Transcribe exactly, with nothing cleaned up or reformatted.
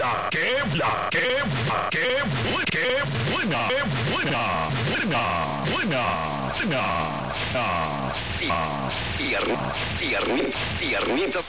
qué bla, qué bla, qué bu- qué buena, qué buena, buena, buena, buena. Ah, Tier- tier- Tiernitas